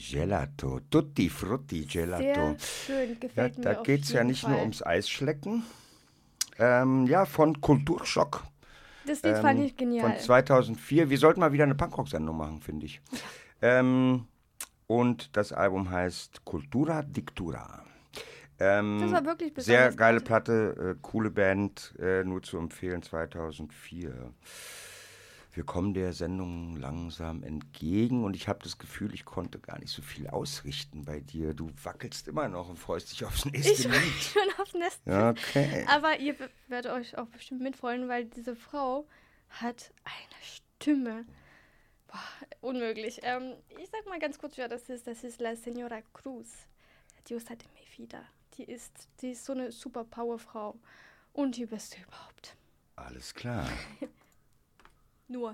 Gelato, Tutti Frutti Gelato. Sehr schön, Ja, gefällt da mir auf geht es ja jeden nicht nur Fall. ums Eisschlecken. Ja, von Kulturschock Das Lied fand ähm, ich von genial. 2004. Wir sollten mal wieder eine Punkrock-Sendung machen, finde ich. Ja, Ähm, und das Album heißt Cultura Dictura. das war wirklich Sehr besonders geile gut. Platte, coole Band, nur zu empfehlen, 2004. Wir kommen der Sendung langsam entgegen und ich habe das Gefühl, ich konnte gar nicht so viel ausrichten bei dir. Du wackelst immer noch und freust dich aufs nächste Ich war Lied. schon aufs Nest. Ja, okay. Aber ihr werdet euch auch bestimmt mitfreuen, weil diese Frau hat eine Stimme. Boah, unmöglich. Ich sag mal ganz kurz, wer das ist. Das ist La Señora Cruz. Diosa de mi vida. Die ist so eine super Powerfrau. Und die beste überhaupt. Alles klar. Nur.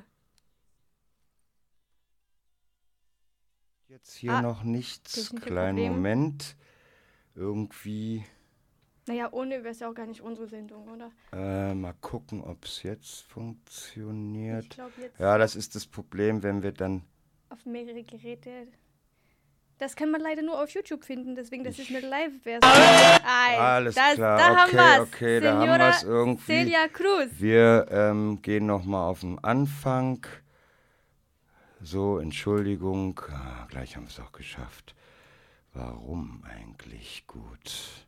Jetzt hier noch Ah, nichts. technische Kleinen Probleme. Moment. Irgendwie. Naja, ohne wäre es ja auch gar nicht unsere Sendung, oder? Mal gucken, ob es jetzt Ich funktioniert. glaube jetzt Ja, das ist das Problem, wenn wir dann. auf mehrere Geräte. Das kann man leider nur auf YouTube finden, deswegen das ist eine Ich, Live-Version. alles Da klar, haben okay, wir's. okay, da haben wir es Senora irgendwie. Celia Cruz. Wir gehen nochmal auf den Anfang. So, Entschuldigung. Gleich haben wir es auch geschafft. Warum eigentlich? Gut.